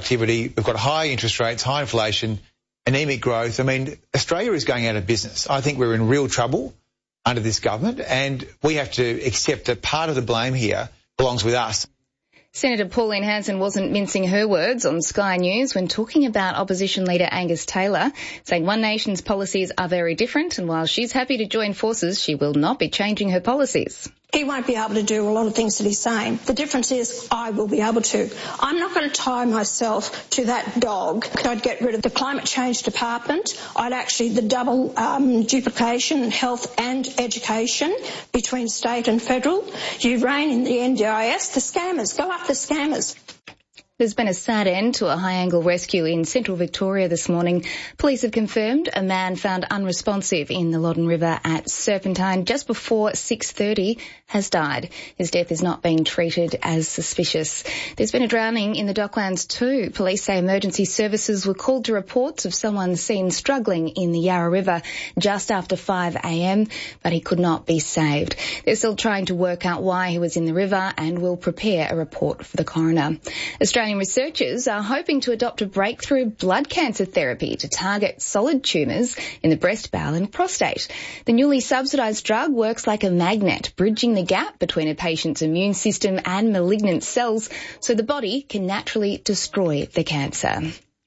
productivity, we've got high interest rates, high inflation, anemic growth. I mean, Australia is going out of business. I think we're in real trouble under this government, and we have to accept that part of the blame here belongs with us. Senator Pauline Hanson wasn't mincing her words on Sky News when talking about opposition leader Angus Taylor, saying One Nation's policies are very different, and while she's happy to join forces, she will not be changing her policies. He won't be able to do a lot of things that he's saying. The difference is I will be able to. I'm not going to tie myself to that dog. I'd get rid of the Climate Change Department. I'd actually the double duplication, health and education between state and federal. You rein in the NDIS. The scammers. Go after scammers. There's been a sad end to a high-angle rescue in central Victoria this morning. Police have confirmed a man found unresponsive in the Loddon River at Serpentine just before 6:30 has died. His death is not being treated as suspicious. There's been a drowning in the Docklands too. Police say emergency services were called to reports of someone seen struggling in the Yarra River just after 5 a.m, but he could not be saved. They're still trying to work out why he was in the river and will prepare a report for the coroner. Australian researchers are hoping to adopt a breakthrough blood cancer therapy to target solid tumours in the breast, bowel and prostate. The newly subsidised drug works like a magnet, bridging the gap between a patient's immune system and malignant cells so the body can naturally destroy the cancer.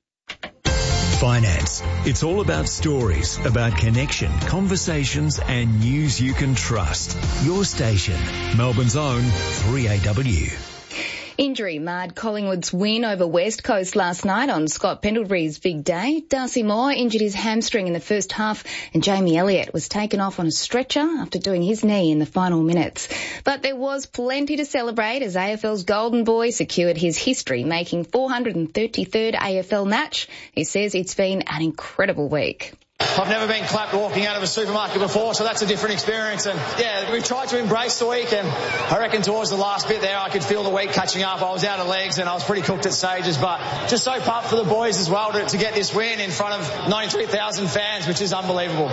Finance. It's all about stories, about connection, conversations and news you can trust. Your station, Melbourne's own 3AW. Injury marred Collingwood's win over West Coast last night on Scott Pendlebury's big day. Darcy Moore injured his hamstring in the first half and Jamie Elliott was taken off on a stretcher after doing his knee in the final minutes. But there was plenty to celebrate as AFL's Golden Boy secured his history-making 433rd AFL match. He says it's been an incredible week. I've never been clapped walking out of a supermarket before, so that's a different experience. And yeah, we've tried to embrace the week, and I reckon towards the last bit there, I could feel the week catching up. I was out of legs and I was pretty cooked at stages, but just so pumped for the boys as well to get this win in front of 93,000 fans, which is unbelievable.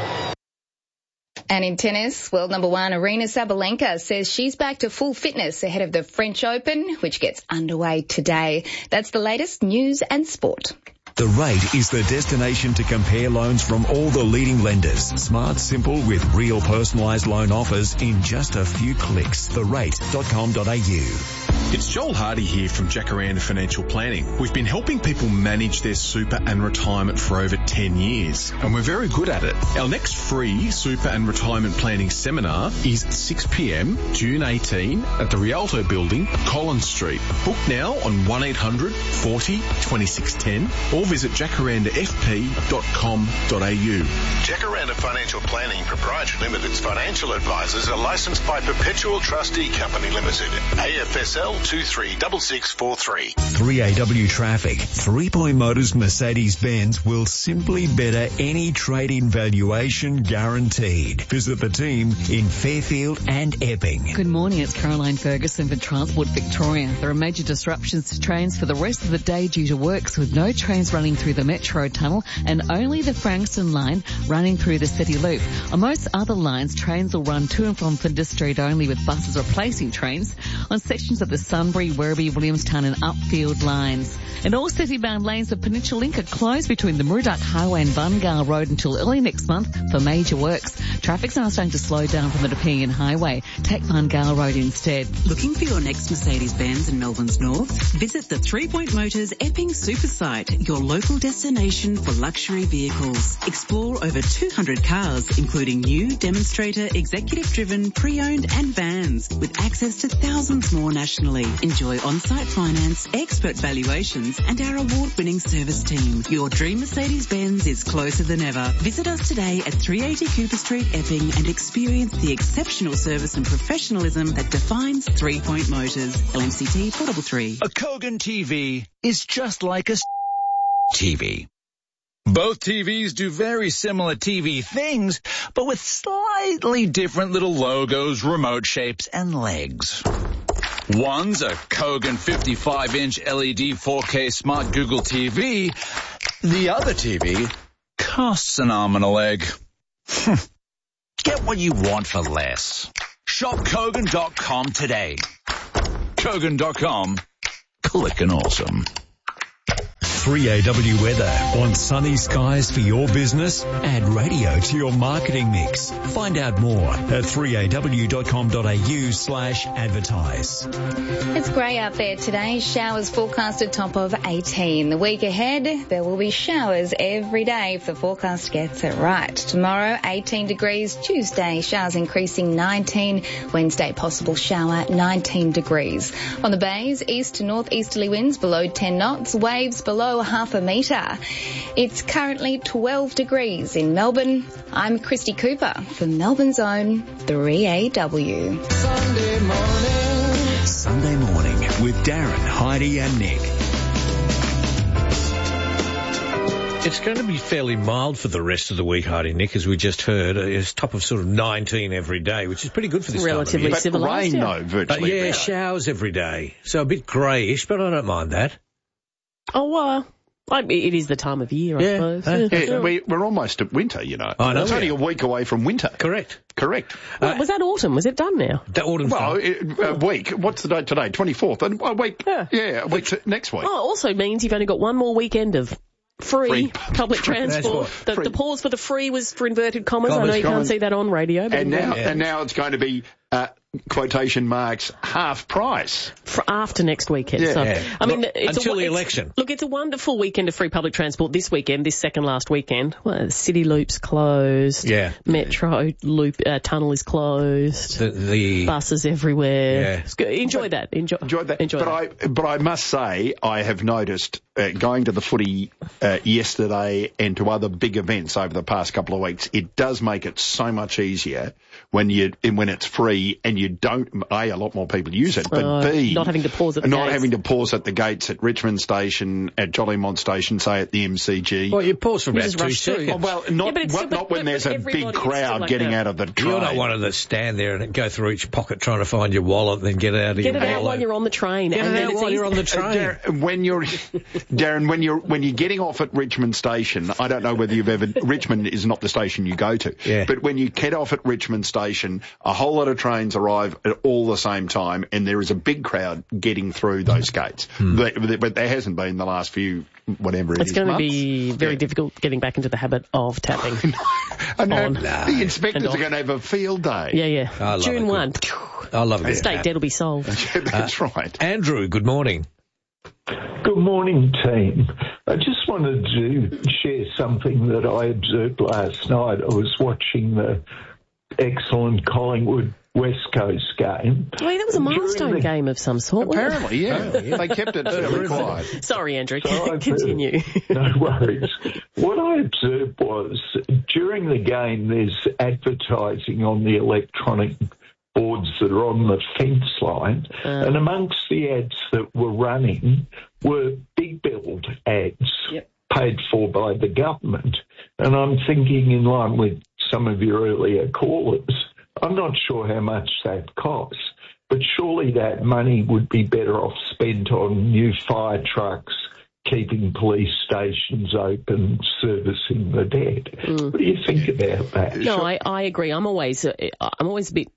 And in tennis, world number one Aryna Sabalenka says she's back to full fitness ahead of the French Open, which gets underway today. That's the latest news and sport. The Rate is the destination to compare loans from all the leading lenders. Smart, simple, with real personalised loan offers in just a few clicks. therate.com.au. It's Joel Hardy here from Jacaranda Financial Planning. We've been helping people manage their super and retirement for over 10 years, and we're very good at it. Our next free super and retirement planning seminar is 6 p.m, June 18 at the Rialto Building, Collins Street. Book now on 1800 40 2610 or visit jacarandafp.com.au. Jacaranda Financial Planning Proprietary Limited's financial advisors are licensed by Perpetual Trustee Company Limited, AFSL 236643. 3AW Traffic. 3 Point Motors Mercedes-Benz will simply better any trade-in valuation guaranteed. Visit the team in Fairfield and Epping. Good morning, it's Caroline Ferguson for Transport Victoria. There are major disruptions to trains for the rest of the day due to works, with no trains running through the Metro Tunnel and only the Frankston line running through the City Loop. On most other lines, trains will run to and from Flinders Street only, with buses replacing trains on sections of the Sunbury, Werribee, Williamstown and Upfield lines. And all city-bound lanes of Peninsula Link are closed between the Murdoch Highway and Bungal Road until early next month for major works. Traffic's now starting to slow down from the Nepean Highway. Take Bungal Road instead. Looking for your next Mercedes-Benz in Melbourne's north? Visit the 3 Point Motors Epping Super Site, your local destination for luxury vehicles. Explore over 200 cars, including new, demonstrator, executive-driven, pre-owned and vans, with access to thousands more nationally. Enjoy on-site finance, expert valuations and our award-winning service team. Your dream Mercedes-Benz is closer than ever. Visit us today at 380 Cooper Street, Epping, and experience the exceptional service and professionalism that defines 3 Point Motors. LMCT 433. A Kogan TV is just like a TV. Both TVs do very similar TV things, but with slightly different little logos, remote shapes, and legs. One's a Kogan 55-inch LED 4K smart Google TV. The other TV costs an arm and a leg. Get what you want for less. Shop Kogan.com today. Kogan.com. Clickin' awesome. 3AW weather. Want sunny skies for your business? Add radio to your marketing mix. Find out more at 3aw.com.au/advertise. It's grey out there today. Showers forecasted top of 18. The week ahead, there will be showers every day if the forecast gets it right. Tomorrow, 18 degrees. Tuesday, showers increasing 19. Wednesday, possible shower, 19 degrees. On the bays, east to northeasterly winds below 10 knots. Waves below half a metre. It's currently 12 degrees in Melbourne. I'm Christy Cooper for Melbourne's own 3AW. Sunday morning with Darren, Heidi and Nick. It's going to be fairly mild for the rest of the week, Heidi, Nick, as we just heard. It's top of sort of 19 every day, which is pretty good for this relatively time of year. civilised. Rain, though, virtually. Yeah, showers every day. So a bit greyish, but I don't mind that. Oh, it is the time of year, I suppose. Yeah, we're almost at winter, you know. I know. It's only a week away from winter. Correct. Well, was that autumn? Was it done now? The autumn. Well, a week. What's the date today? 24th. And a week. Yeah, a week next week. Oh, it also means you've only got one more weekend of free public transport. The pause for the free was for inverted commas. I know you can't see that on radio. But and now it's going to be quotation marks half price for after next weekend. Yeah. So, I mean, until the election. Look, it's a wonderful weekend of free public transport this weekend, this second last weekend. Well, the City Loop's closed. Yeah. Metro Loop tunnel is closed. The buses everywhere. Yeah. It's good. Enjoy that. Enjoy that. But I must say, I have noticed going to the footy yesterday and to other big events over the past couple of weeks, it does make it so much easier when it's free and you don't, A, a lot more people use it, but B, not having to pause at the gates at Richmond Station, at Jollymont Station, say at the MCG. Well, you pause for about 2 seconds. Oh, well, not when there's a big crowd getting out of the train. You're not one of the stand there and go through each pocket trying to find your wallet and then get out of your wallet. Get it out while you're on the train. Get it out while you're on the train. Darren, when you're getting off at Richmond Station, I don't know whether you've ever, Richmond is not the station you go to, but when you get off at Richmond Station, a whole lot of trains arrive at all the same time, and there is a big crowd getting through those gates. But there hasn't been the last few, whatever it is, It's going to be very difficult getting back into the habit of tapping. I know. The inspectors are going to have a field day. Yeah. June 1. I love it. The state debt will be solved. That's right. Andrew, good morning. Good morning, team. I just wanted to share something that I observed last night. I was watching the excellent Collingwood West Coast game. Oh, yeah, that was a milestone game of some sort. Apparently, They kept it fairly quiet. Sorry, Andrew. Continue. No worries. What I observed was, during the game, there's advertising on the electronic boards that are on the fence line, and amongst the ads that were running were big build ads paid for by the government. And I'm thinking, in line with some of your earlier callers, I'm not sure how much that costs, but surely that money would be better off spent on new fire trucks, keeping police stations open, servicing the dead. What do you think about that? No, I agree. I'm always a bit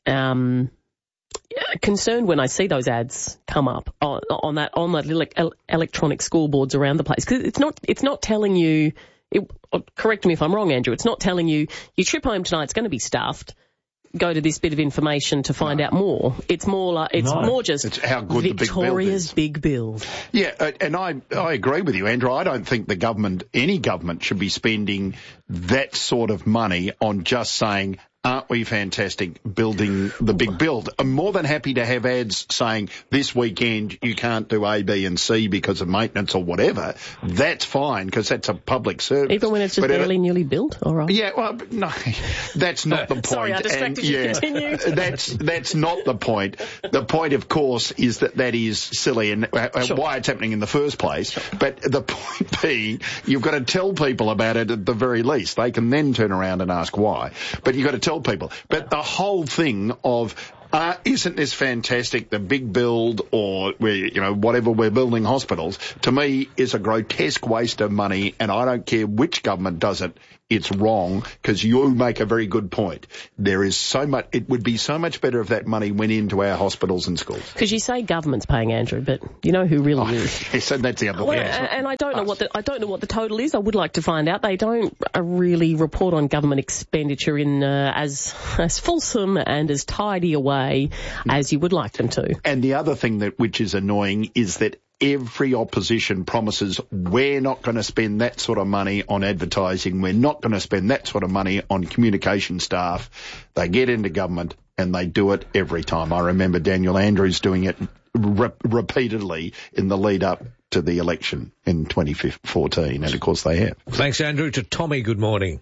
concerned when I see those ads come up on that little electronic scoreboards around the place, because it's not telling you. Correct me if I'm wrong, Andrew. It's not telling you your trip home tonight's going to be stuffed. Go to this bit of information to find out more. It's more like more just it's how good Victoria's big build. Yeah, and I agree with you, Andrew. I don't think any government should be spending that sort of money on just saying, aren't we fantastic building the big build? I'm more than happy to have ads saying this weekend you can't do A, B and C because of maintenance or whatever. That's fine, because that's a public service. Even when it's just barely newly built? All right. Yeah, well, no, that's not the point. Sorry, I distracted you. Continue. That's not the point. The point, of course, is that is silly and why it's happening in the first place. Sure. But the point being, you've got to tell people about it at the very least. They can then turn around and ask why. But you've got to tell people. But the whole thing of isn't this fantastic, the big build, or whatever we're building hospitals, to me is a grotesque waste of money, and I don't care which government does it. it's wrong, because you make a very good point. There is so much, it would be so much better if that money went into our hospitals and schools. Because you say government's paying, Andrew, but you know who really is. Yes, and that's the other thing. And I don't know what the total is. I would like to find out. They don't really report on government expenditure in as fulsome and as tidy a way as you would like them to. And the other thing which is annoying is that every opposition promises we're not going to spend that sort of money on advertising, we're not going to spend that sort of money on communication staff. They get into government and they do it every time. I remember Daniel Andrews doing it repeatedly in the lead up to the election in 2014, and of course they have. Thanks, Andrew. To Tommy, good morning.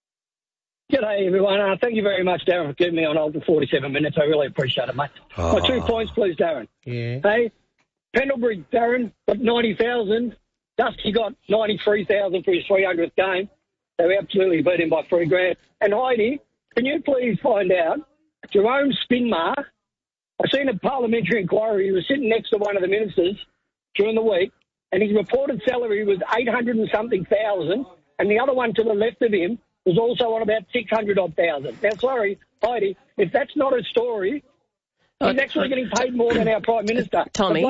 G'day, everyone. Thank you very much, Darren, for giving me on hold for 47 minutes. I really appreciate it, mate. My 2 points, please, Darren. Yeah. Hey, Pendlebury, Darren, got 90,000. Dusty got 93,000 for his 300th game. They absolutely beat him by $3,000. And Heidi, can you please find out, Jerome Spinmar, I seen a parliamentary inquiry. He was sitting next to one of the ministers during the week, and his reported salary was 800 and something thousand, and the other one to the left of him was also on about 600 odd thousand. Now, sorry, Heidi, if that's not a story, he's actually getting paid more than our Prime Minister. Tommy,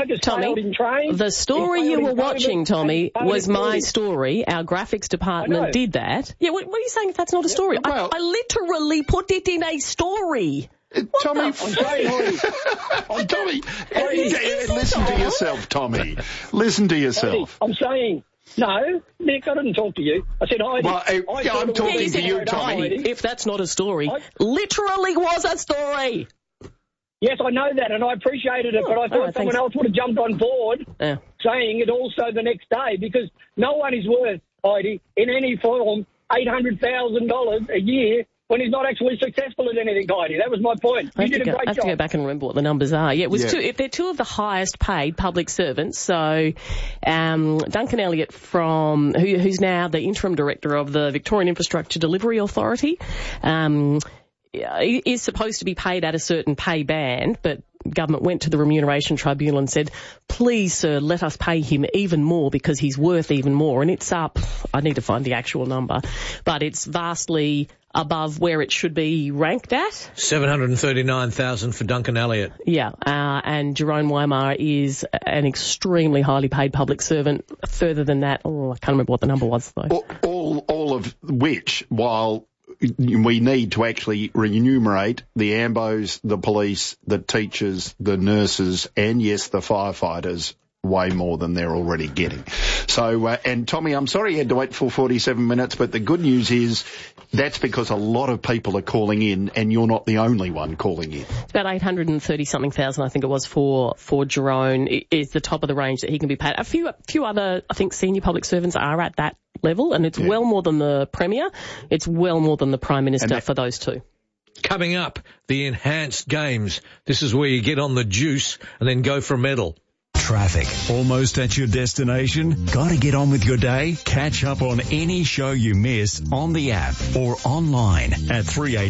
the story you were watching, Tommy, was my story. Our graphics department did that. Yeah, what are you saying if that's not a story? Well, I literally put it in a story. Tommy, I'm saying, Tommy, listen to yourself, Tommy. Listen to yourself. I'm saying, no, Nick, I didn't talk to you. I said, Heidi. Well, I'm talking to you, Tommy. If that's not a story, literally was a story. Yes, I know that, and I appreciated it, but I thought someone else would have jumped on board saying it also the next day, because no one is worth, Heidi, in any form, $800,000 a year when he's not actually successful at anything, Heidi. That was my point. You did a great job. I have to go back and remember what the numbers are. Yeah, it was if they're two of the highest paid public servants. So Duncan Elliott, who's now the interim director of the Victorian Infrastructure Delivery Authority, is supposed to be paid at a certain pay band, but government went to the Remuneration Tribunal and said, please, sir, let us pay him even more because he's worth even more. And it's up, I need to find the actual number, but it's vastly above where it should be ranked at. 739,000 for Duncan Elliott. Yeah, and Jerome Weimar is an extremely highly paid public servant. Further than that, I can't remember what the number was, though. All of which, while we need to actually remunerate the AMBOs, the police, the teachers, the nurses, and yes, the firefighters way more than they're already getting. So, and Tommy, I'm sorry you had to wait for 47 minutes, but the good news is that's because a lot of people are calling in, and you're not the only one calling in. It's about 830-something thousand, I think it was, for Jerome, is the top of the range that he can be paid. A few other, I think, senior public servants are at that level, and it's well more than the Premier. It's well more than the Prime Minister for those two. Coming up, the enhanced games. This is where you get on the juice and then go for a medal. Traffic. Almost at your destination? Gotta get on with your day? Catch up on any show you miss on the app or online at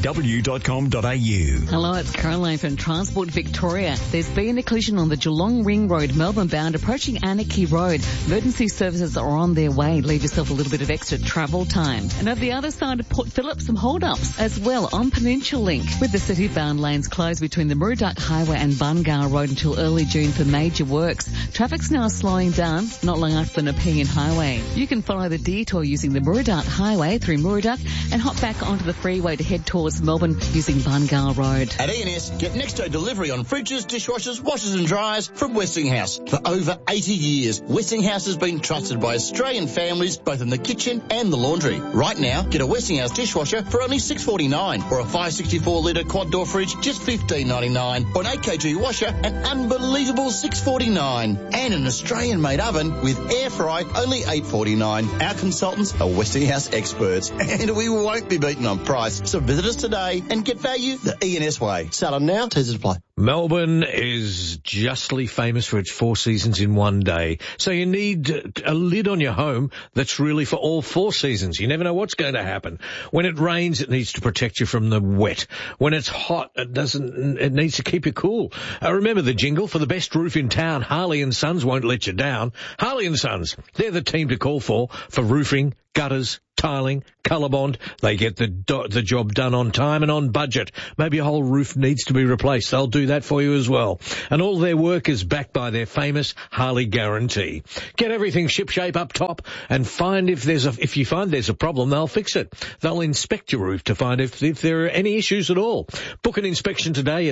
3aw.com.au. Hello, it's Caroline from Transport Victoria. There's been a collision on the Geelong Ring Road, Melbourne bound, approaching Anarchy Road. Emergency services are on their way. Leave yourself a little bit of extra travel time. And at the other side of Port Phillip, some hold-ups as well on Peninsula Link, with the city-bound lanes closed between the Murdoch Highway and Bungar Road until early June for major works. Traffic's now slowing down, not long after the Nepean Highway. You can follow the detour using the Murdoch Highway through Murdoch and hop back onto the freeway to head towards Melbourne using Bungar Road. At E&S, get next-day delivery on fridges, dishwashers, washers and dryers from Westinghouse. For over 80 years, Westinghouse has been trusted by Australian families both in the kitchen and the laundry. Right now, get a Westinghouse dishwasher for only $6.49 or a 564-litre quad-door fridge just $15.99 or an 8kg washer an unbelievable $6.49. And an Australian-made oven with air fry, only $8.49. Our consultants are Westinghouse experts, and we won't be beaten on price. So visit us today and get value the E&S way. Sell them now, teasers apply. Melbourne is justly famous for its 4 seasons in one day. So you need a lid on your home that's really for all 4 seasons. You never know what's going to happen. When it rains, it needs to protect you from the wet. When it's hot, it needs to keep you cool. Remember the jingle, for the best roof in town, Harley and Sons won't let you down. Harley and Sons, they're the team to call for roofing, gutters, tiling, Colorbond. They get the job done on time and on budget. Maybe a whole roof needs to be replaced. They'll do that for you as well. And all their work is backed by their famous Harley guarantee. Get everything shipshape up top and find if you find there's a problem, they'll fix it. They'll inspect your roof to find if there are any issues at all. Book an inspection today at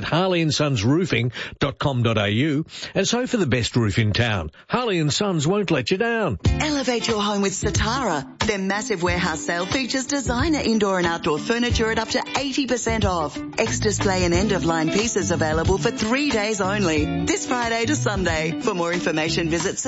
harleyandsonsroofing.com.au. And so for the best roof in town, Harley & Sons won't let you down. Elevate your home with Satara. Their massive warehouse sale features designer indoor and outdoor furniture at up to 80% off. Ex-display and end-of-line pieces available for 3 days only. This Friday to Sunday. For more information, visit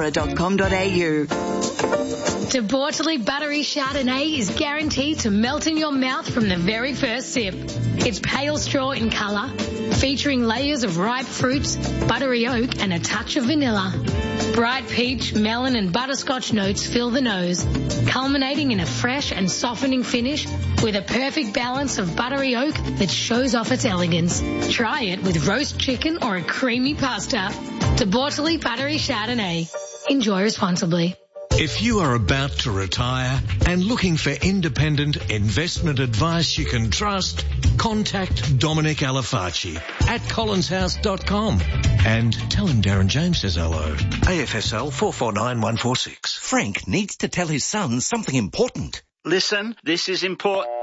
satara.com.au. De Bortoli Buttery Chardonnay is guaranteed to melt in your mouth from the very first sip. It's pale straw in colour, featuring layers of ripe fruits, buttery oak and a touch of vanilla. Bright peach, melon and butterscotch notes fill the nose, culminating in a fresh and softening finish with a perfect balance of buttery oak that shows off its elegance. Try it with roast chicken or a creamy pasta. De Bortoli Buttery Chardonnay. Enjoy responsibly. If you are about to retire and looking for independent investment advice you can trust, contact Dominic Alifacci at collinshouse.com and tell him Darren James says hello. AFSL 449146. Frank needs to tell his son something important. Listen, this is important.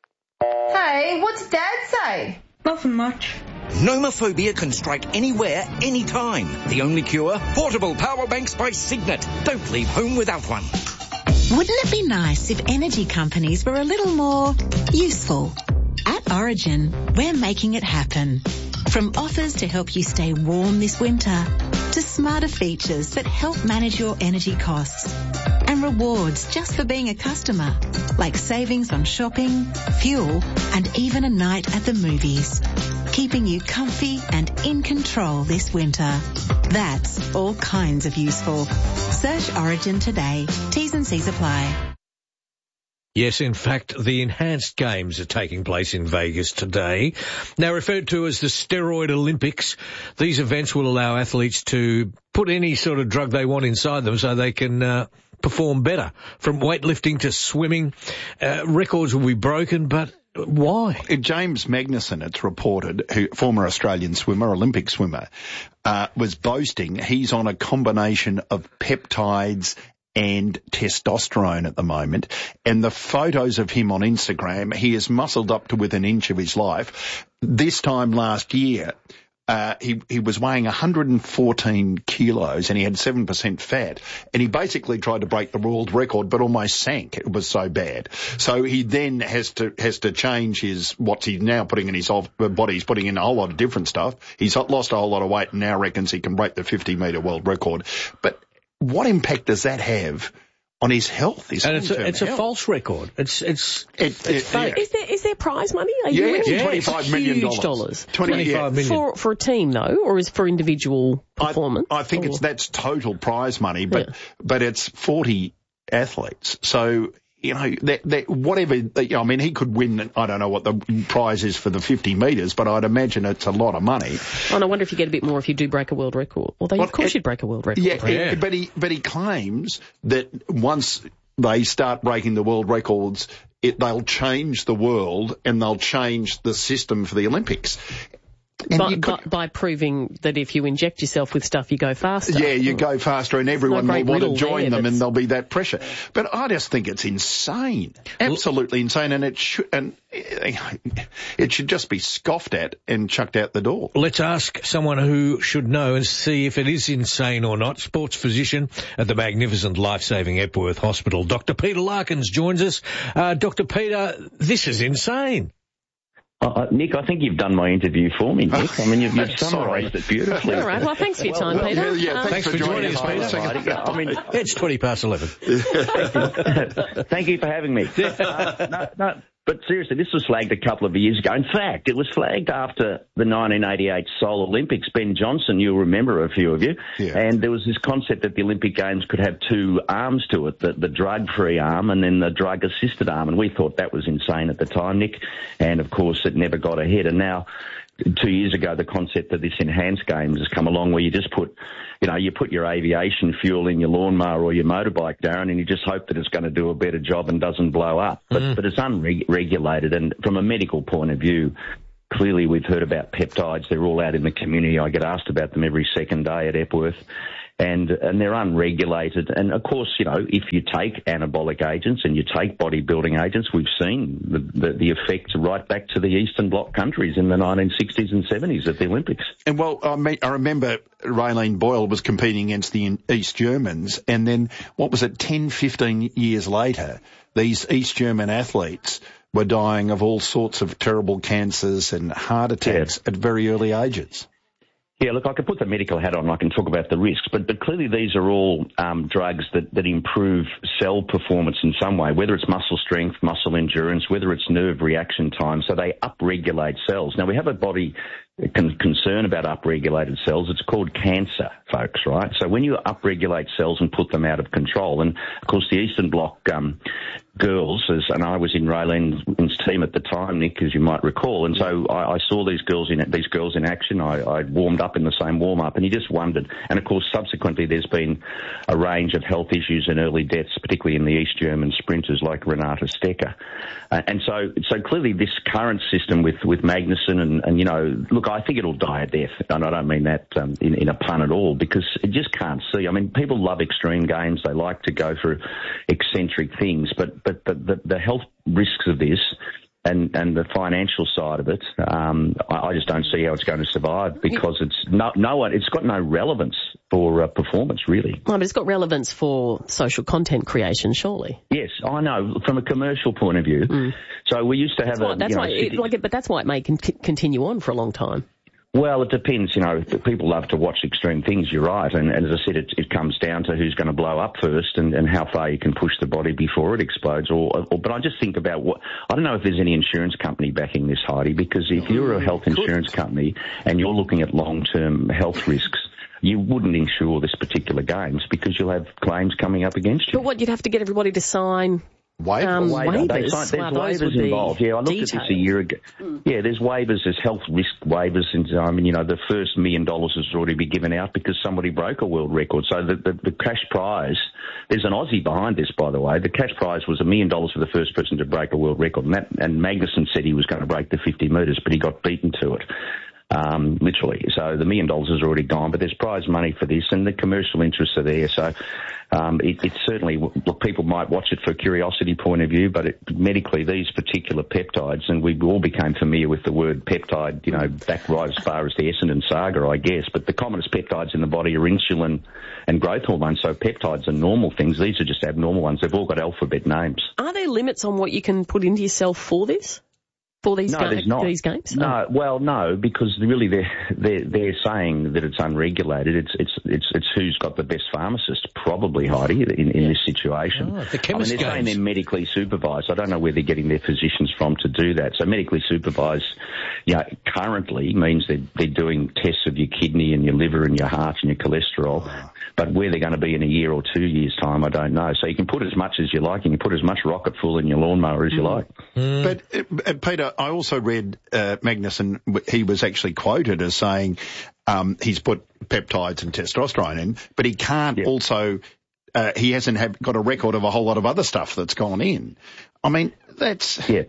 Hey, what's Dad say? Nothing much. Nomophobia can strike anywhere, anytime. The only cure? Portable power banks by Signet. Don't leave home without one. Wouldn't it be nice if energy companies were a little more useful? At Origin, we're making it happen. From offers to help you stay warm this winter, to smarter features that help manage your energy costs, and rewards just for being a customer, like savings on shopping, fuel, and even a night at the movies. Keeping you comfy and in control this winter. That's all kinds of useful. Search Origin today. T's and C's apply. Yes, in fact, the enhanced games are taking place in Vegas today. Now referred to as the Steroid Olympics, these events will allow athletes to put any sort of drug they want inside them so they can perform better. From weightlifting to swimming, records will be broken, but why? James Magnussen, it's reported, former Australian swimmer, Olympic swimmer, was boasting he's on a combination of peptides and testosterone at the moment. And the photos of him on Instagram, he is muscled up to within an inch of his life. This time last year, he was weighing 114 kilos and he had 7% fat, and he basically tried to break the world record but almost sank. It was so bad. So he then has to change what he's now putting in his body. He's putting in a whole lot of different stuff. He's lost a whole lot of weight and now reckons he can break the 50-metre world record. But what impact does that have on his health? It's a false record. It's fake. Is there prize money? $25 million. Huge dollars. $25 million. For a team though, or is for individual performance? I think that's total prize money, but it's 40 athletes. So, you know, whatever, I mean, he could win, I don't know what the prize is for the 50 metres, but I'd imagine it's a lot of money. And I wonder if you get a bit more if you do break a world record. Although, of course, you'd break a world record. Yeah, but he claims that once they start breaking the world records, they'll change the world and they'll change the system for the Olympics. By proving that if you inject yourself with stuff, you go faster. Yeah, you go faster and everyone will want to join them and there'll be that pressure. But I just think it's insane. Absolutely insane. And it should just be scoffed at and chucked out the door. Let's ask someone who should know and see if it is insane or not. Sports physician at the magnificent life-saving Epworth Hospital, Dr. Peter Larkins joins us. Dr. Peter, this is insane. Nick, I think you've done my interview for me, Nick. I mean, you've summarised it beautifully. All right. Well, thanks for your time, Peter. Thanks for joining us, Peter. I mean, it's 11:20. Thank you for having me. No, but seriously, this was flagged a couple of years ago. In fact, it was flagged after the 1988 Seoul Olympics. Ben Johnson, you'll remember, a few of you. Yeah. And there was this concept that the Olympic Games could have two arms to it, the drug-free arm and then the drug-assisted arm. And we thought that was insane at the time, Nick. And, of course, it never got ahead. And now 2 years ago, the concept of this enhanced games has come along where you just put your aviation fuel in your lawnmower or your motorbike, Darren, and you just hope that it's going to do a better job and doesn't blow up. But it's unregulated, and from a medical point of view, clearly we've heard about peptides. They're all out in the community. I get asked about them every second day at Epworth. And they're unregulated. And, of course, if you take anabolic agents and you take bodybuilding agents, we've seen the effects right back to the Eastern Bloc countries in the 1960s and 70s at the Olympics. And, well, I remember Raylene Boyle was competing against the East Germans, and then, 10, 15 years later, these East German athletes were dying of all sorts of terrible cancers and heart attacks at very early ages. Yeah, look, I can put the medical hat on and I can talk about the risks, but clearly these are all drugs that improve cell performance in some way, whether it's muscle strength, muscle endurance, whether it's nerve reaction time, so they upregulate cells. Now, we have a body concern about upregulated cells. It's called cancer, folks, right? So when you upregulate cells and put them out of control, and, of course, the Eastern Bloc girls, and I was in Raylene's team at the time, Nick, as you might recall, and so I saw these girls in action. I warmed up in the same warm-up, and you just wondered. And, of course, subsequently there's been a range of health issues and early deaths, particularly in the East German sprinters like Renata Stecker. And so clearly this current system with Magnuson and look, I think it'll die a death, and I don't mean that in a pun at all, because it just can't see. I mean, people love extreme games. They like to go for eccentric things, but the health risks of this and the financial side of it, I just don't see how it's going to survive, because it's got no relevance for performance, really. Well, but it's got relevance for social content creation, surely. Yes, I know, from a commercial point of view. So we used to have but that's why it may continue on for a long time. Well, it depends. People love to watch extreme things, you're right. And as I said, it comes down to who's going to blow up first and how far you can push the body before it explodes. But I just think about I don't know if there's any insurance company backing this, Heidi, because if you're a health insurance company and you're looking at long-term health risks, you wouldn't insure this particular games because you'll have claims coming up against you. But what, you'd have to get everybody to sign... Waivers. There's waivers involved. Yeah, I looked at this a year ago. Yeah, there's waivers. There's health risk waivers. And the first $1 million has already been given out because somebody broke a world record. So the cash prize, there's an Aussie behind this, by the way. The cash prize was $1 million for the first person to break a world record. And Magnuson said he was going to break the 50 metres, but he got beaten to it. Literally. So the $1 million is already gone, but there's prize money for this, and the commercial interests are there. So it's certainly, look, people might watch it for a curiosity point of view, but medically these particular peptides, and we all became familiar with the word peptide, back right as far as the Essendon saga, I guess. But the commonest peptides in the body are insulin and growth hormones. So peptides are normal things. These are just abnormal ones. They've all got alphabet names. Are there limits on what you can put into yourself for this? For these games? No, well, no, because really they're saying that it's unregulated. It's who's got the best pharmacist, probably, Heidi, in this situation. The chemist they're saying they're medically supervised. I don't know where they're getting their physicians from to do that. So medically supervised, currently means they're doing tests of your kidney and your liver and your heart and your cholesterol. But where they're going to be in a year or 2 years' time, I don't know. So you can put as much as you like, and you can put as much rocket fuel in your lawnmower as you like. But, Peter, I also read Magnuson, he was actually quoted as saying he's put peptides and testosterone in, but he can't also, he hasn't got a record of a whole lot of other stuff that's gone in. I mean, that's... Yeah.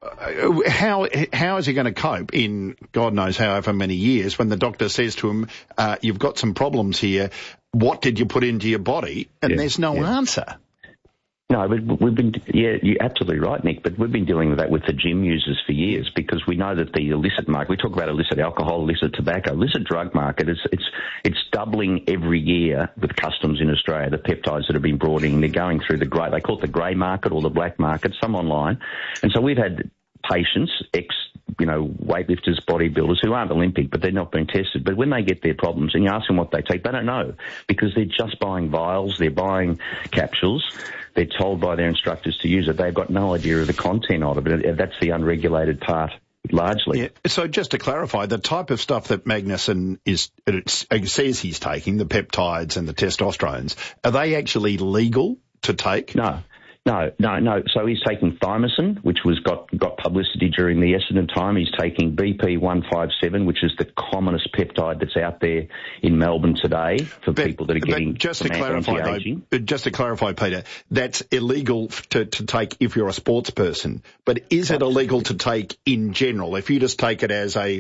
How is he going to cope in God knows however many years when the doctor says to him, you've got some problems here, what did you put into your body? And there's no answer. No, we've been, you're absolutely right, Nick, but we've been dealing with that with the gym users for years because we know that the illicit market, we talk about illicit alcohol, illicit tobacco, illicit drug market, it's doubling every year with customs in Australia, the peptides that have been brought in. They're going through they call it the grey market or the black market, some online. And so we've had patients, weightlifters, bodybuilders who aren't Olympic, but they're not being tested. But when they get their problems and you ask them what they take, they don't know because they're just buying vials, they're buying capsules. They're told by their instructors to use it. They've got no idea of the content of it. That's the unregulated part, largely. Yeah. So just to clarify, the type of stuff that Magnuson says he's taking, the peptides and the testosterones, are they actually legal to take? No. No. So he's taking thymosin, which got publicity during the Essendon time. He's taking BP157, which is the commonest peptide that's out there in Melbourne today for people that are getting anti-aging. Just to clarify, Peter, that's illegal to take if you're a sports person. But is it illegal to take in general? If you just take it as Barry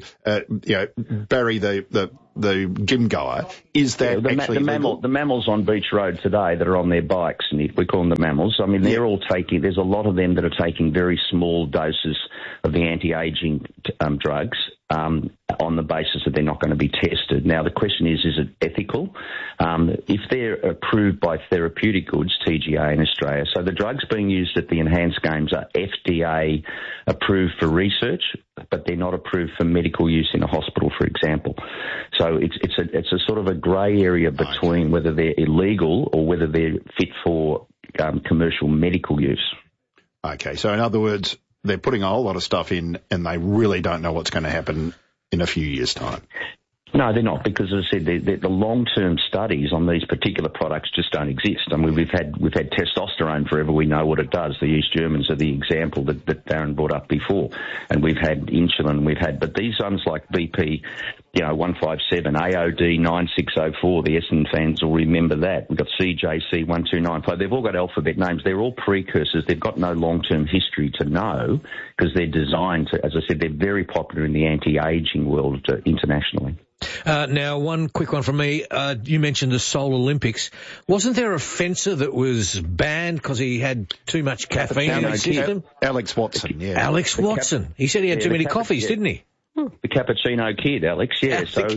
the gym goer, is that actually legal? The mammals on Beach Road today that are on their bikes, and we call them the mammals. I mean, they're all taking. There's a lot of them that are taking very small doses of the anti-aging drugs on the basis that they're not going to be tested. Now, the question is it ethical? If they're approved by Therapeutic Goods, TGA in Australia, so the drugs being used at the Enhanced Games are FDA approved for research, but they're not approved for medical use in a hospital, for example. So it's a sort of a grey area between whether they're illegal or whether they're fit for commercial medical use. Okay, so in other words, they're putting a whole lot of stuff in and they really don't know what's going to happen in a few years' time. No, they're not, because as I said, the long-term studies on these particular products just don't exist. I mean, we've had testosterone forever. We know what it does. The East Germans are the example that Darren brought up before, and we've had insulin. But these ones like BP, 157, AOD 9604. The Essendon fans will remember that. We've got CJC 1295. They've all got alphabet names. They're all precursors. They've got no long-term history to know because they're designed to, as I said, they're very popular in the anti-aging world internationally. Now, one quick one from me. You mentioned the Seoul Olympics. Wasn't there a fencer that was banned because he had too much caffeine in his system? Alex Watson, yeah. Alex Watson. He said he had too many coffees, didn't he? The Cappuccino Kid, Alex. Yeah, so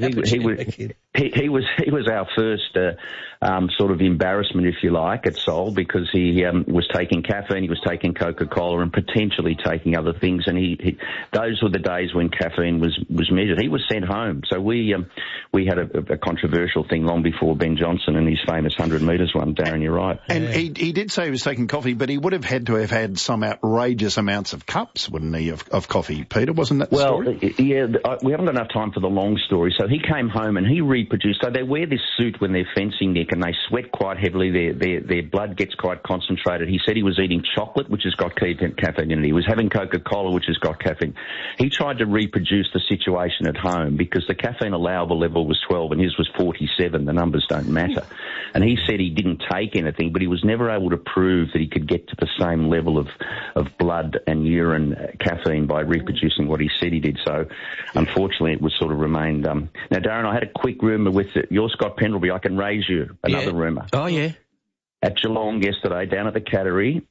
he was our first sort of embarrassment, if you like, at Seoul because he was taking caffeine, he was taking Coca-Cola, and potentially taking other things. And those were the days when caffeine was measured. He was sent home. So we had a controversial thing long before Ben Johnson and his famous 100 metres one. Darren, you're right. And he did say he was taking coffee, but he would have had to have had some outrageous amounts of cups, wouldn't he, of coffee? Peter, wasn't that the story? Yeah, we haven't got enough time for the long story. So he came home and he reproduced. So they wear this suit when they're fencing, Nick, and they sweat quite heavily. Their blood gets quite concentrated. He said he was eating chocolate, which has got caffeine in it. He was having Coca-Cola, which has got caffeine. He tried to reproduce the situation at home because the caffeine allowable level was 12 and his was 47. The numbers don't matter. And he said he didn't take anything, but he was never able to prove that he could get to the same level of blood and urine caffeine by reproducing what he said he did. So unfortunately, it was sort of remained. Now, Darren, I had a quick rumour with your Scott Pendlebury. I can raise you another rumour. Oh, yeah. At Geelong yesterday, down at the Cattery,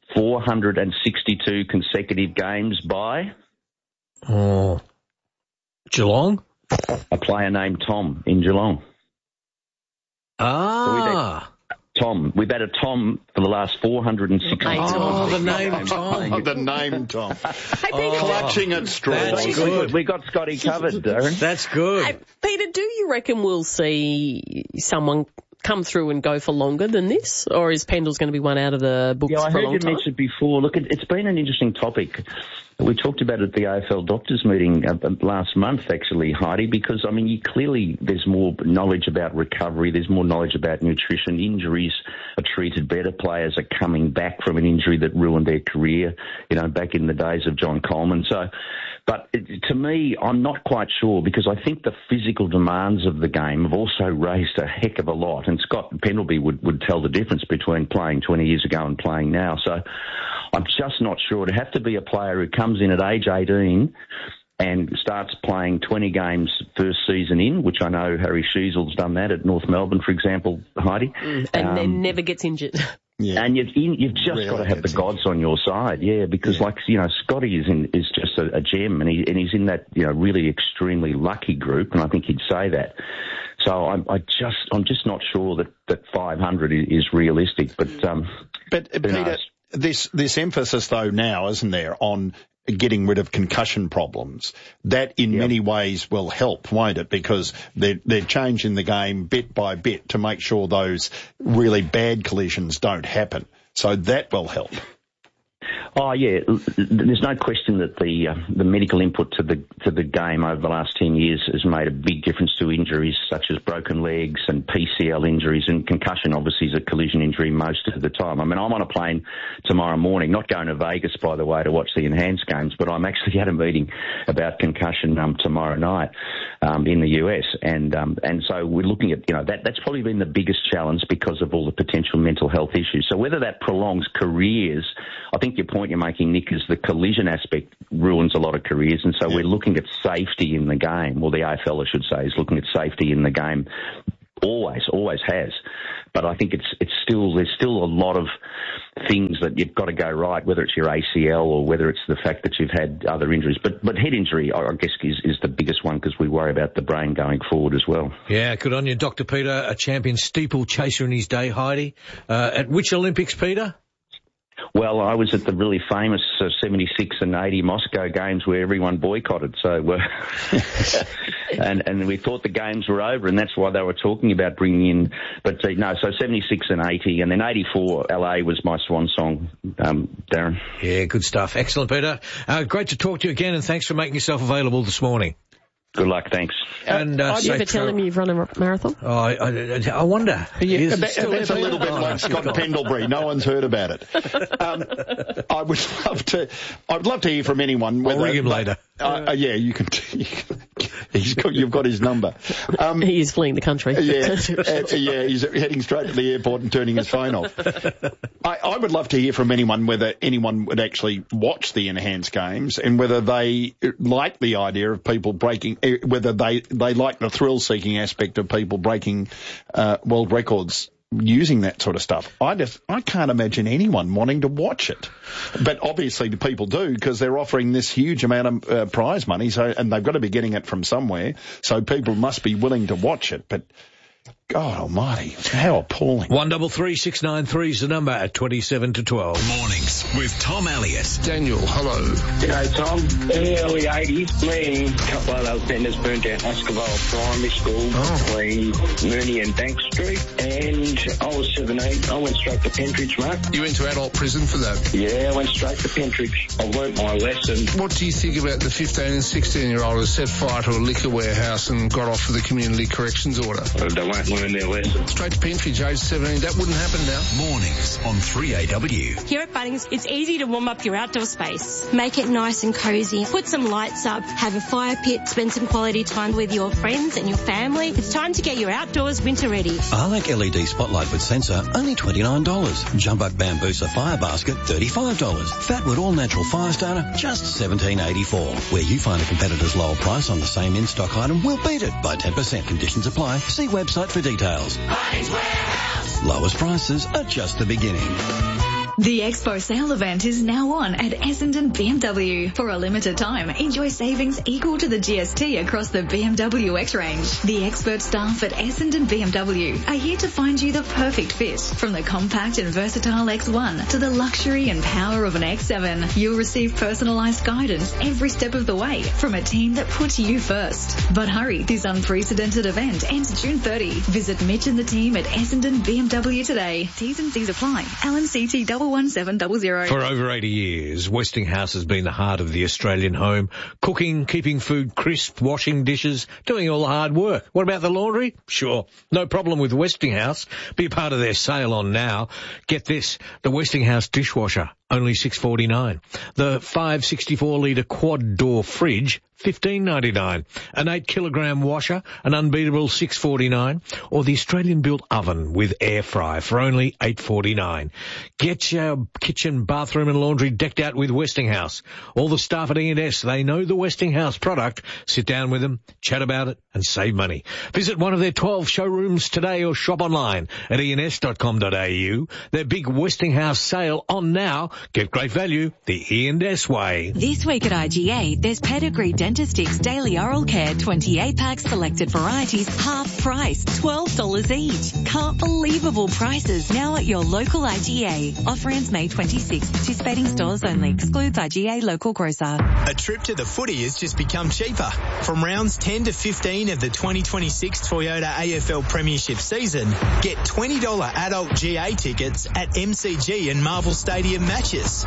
462 consecutive games by... Oh. Geelong? A player named Tom in Geelong. Ah. Tom. We've had a Tom for the last 460 times. Oh, the name Tom. The name Tom. Clutching at straws. That's good. We got Scotty covered, Darren. That's good. Peter, do you reckon we'll see someone come through and go for longer than this? Or is Pendle's going to be one out of the books for a long time? I heard you mention before. Look, it's been an interesting topic. We talked about it at the AFL doctors meeting last month, actually, Heidi, because, I mean, clearly there's more knowledge about recovery, there's more knowledge about nutrition, injuries are treated better, players are coming back from an injury that ruined their career, back in the days of John Coleman. But to me, I'm not quite sure because I think the physical demands of the game have also raised a heck of a lot. And Scott Pendlebury would tell the difference between playing 20 years ago and playing now. So I'm just not sure. It'd have to be a player who comes in at age 18 and starts playing 20 games first season in, which I know Harry Sheezel's done that at North Melbourne, for example, Heidi. And then never gets injured. Yeah. And you've just really got to have the gods on your side, because Scotty is just a gem, and he's in that really extremely lucky group, and I think he'd say that. So I'm just not sure that 500 is realistic, but Peter, this emphasis though now, isn't there, on getting rid of concussion problems, that in many ways will help, won't it? Because they're changing the game bit by bit to make sure those really bad collisions don't happen. So that will help. Oh yeah, there's no question that the medical input to the game over the last 10 years has made a big difference to injuries such as broken legs and PCL injuries, and concussion obviously is a collision injury most of the time. I mean, I'm on a plane tomorrow morning, not going to Vegas by the way to watch the Enhanced games, but I'm actually at a meeting about concussion tomorrow night in the US, and so we're looking at that's probably been the biggest challenge because of all the potential mental health issues. So whether that prolongs careers, I think your point you're making, Nick, is the collision aspect ruins a lot of careers, and so we're looking at safety in the game. Well, the AFL, I should say, is looking at safety in the game. Always has. But I think there's still a lot of things that you've got to go right, whether it's your ACL or whether it's the fact that you've had other injuries. But head injury, I guess, is the biggest one because we worry about the brain going forward as well. Yeah, good on you, Dr. Peter, a champion steeplechaser in his day, Heidi. At which Olympics, Peter? Well, I was at the really famous 76 and 80 Moscow games where everyone boycotted. So, and we thought the games were over, and that's why they were talking about bringing in. But no, so 76 and 80, and then 84 LA was my swan song, Darren. Yeah, good stuff. Excellent, Peter. Great to talk to you again, and thanks for making yourself available this morning. Good luck, thanks. And did you ever tell him you've run a marathon? Oh, I wonder. Yeah, that's a little bit like Scott Pendlebury. No one's heard about it. I'd love to hear from anyone. I'll ring him later. Yeah, you can. You've got his number. He is fleeing the country. Yeah, he's heading straight to the airport and turning his phone off. I would love to hear from anyone whether anyone would actually watch the Enhanced games and whether they like the idea of people breaking, whether they like the thrill-seeking aspect of people breaking world records using that sort of stuff. I can't imagine anyone wanting to watch it. But obviously the people do because they're offering this huge amount of prize money, and they've got to be getting it from somewhere, so people must be willing to watch it. But God almighty, how appalling. 133693 is the number at 27 to 12. Mornings with Tom Elliott. Daniel, hello. G'day, Tom. In the early 80s, me and a couple of other offenders burnt down Esquivel Primary School between Mooney and Bank Street, and I was 17. I went straight to Pentridge, mate. You went to adult prison for that? Yeah, I went straight to Pentridge. I learnt my lesson. What do you think about the 15 and 16-year-old who set fire to a liquor warehouse and got off with a community corrections order? They won't learn their lesson. Straight to Pentridge, age 17. That wouldn't happen now. Mornings on 3AW. Here at Bunnings, it's easy to warm up your outdoor space. Make it nice and cozy. Put some lights up, have a fire pit, spend some quality time with your friends and your family. It's time to get your outdoors winter ready. Arlac LED spotlight with sensor, only $29. Jumbuck Bambusa fire basket, $35. Fatwood all natural fire starter, just $17.84. Where you find a competitor's lower price on the same in-stock item, we'll beat it by 10%. Conditions apply. See website for details. Bunnings Warehouse. Lowest prices are just the beginning. The Expo sale event is now on at Essendon BMW. For a limited time, enjoy savings equal to the GST across the BMW X range. The expert staff at Essendon BMW are here to find you the perfect fit. From the compact and versatile X1 to the luxury and power of an X7, you'll receive personalised guidance every step of the way from a team that puts you first. But hurry, this unprecedented event ends June 30. Visit Mitch and the team at Essendon BMW today. T's and C's apply. LNCT 11700. For over 80 years, Westinghouse has been the heart of the Australian home. Cooking, keeping food crisp, washing dishes, doing all the hard work. What about the laundry? Sure. No problem with Westinghouse. Be a part of their sale on now. Get this, the Westinghouse dishwasher, only $6.49. The 564-litre quad-door fridge, $15.99. An 8-kilogram washer, an unbeatable $6.49. Or the Australian-built oven with air fry for only $8.49. Get your kitchen, bathroom and laundry decked out with Westinghouse. All the staff at E&S, they know the Westinghouse product. Sit down with them, chat about it and save money. Visit one of their 12 showrooms today or shop online at ens.com.au. Their big Westinghouse sale on now. Get great value the E&S way. This week at IGA, there's Pedigree Dentistix Daily Oral Care 28-pack selected varieties, half price, $12 each. Can't believable prices now at your local IGA. Offer ends May 26th. Participating stores only. Excludes IGA local grocer. A trip to the footy has just become cheaper. From rounds 10 to 15 of the 2026 Toyota AFL Premiership season, get $20 adult GA tickets at MCG and Marvel Stadium match features.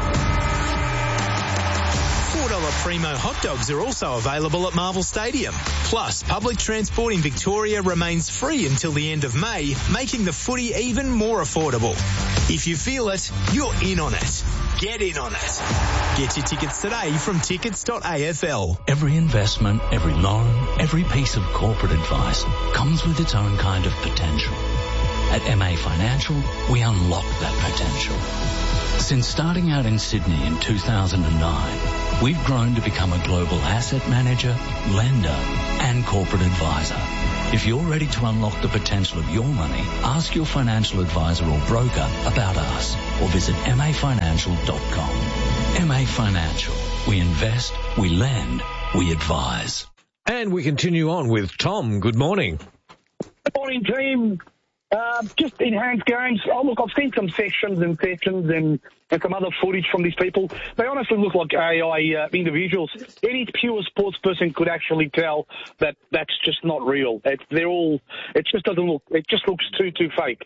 $4 Primo hot dogs are also available at Marvel Stadium. Plus, public transport in Victoria remains free until the end of May, making the footy even more affordable. If you feel it, you're in on it. Get in on it. Get your tickets today from tickets.afl. Every investment, every loan, every piece of corporate advice comes with its own kind of potential. At MA Financial, we unlock that potential. Since starting out in Sydney in 2009, we've grown to become a global asset manager, lender, and corporate advisor. If you're ready to unlock the potential of your money, ask your financial advisor or broker about us or visit mafinancial.com. MA Financial. We invest, we lend, we advise. And we continue on with Tom. Good morning. Good morning, team. Just enhanced games. Oh, look, I've seen some sections and some other footage from these people. They honestly look like AI individuals. Any pure sports person could actually tell that that's just not real. It just doesn't look. It just looks too fake.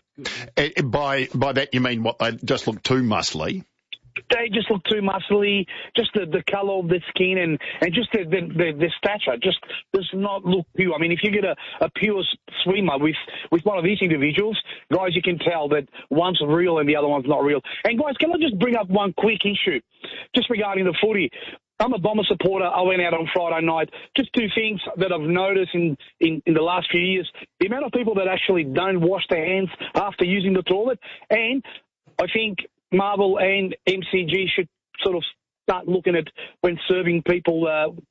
By that you mean what? They just look too muscly. They just look too muscly. Just the colour of the skin and just the stature just does not look pure. I mean, if you get a pure swimmer with one of these individuals, guys, you can tell that one's real and the other one's not real. And guys, can I just bring up one quick issue just regarding the footy? I'm a Bomber supporter. I went out on Friday night. Just two things that I've noticed in the last few years. The amount of people that actually don't wash their hands after using the toilet. And I think Marvel and MCG should sort of start looking at when serving people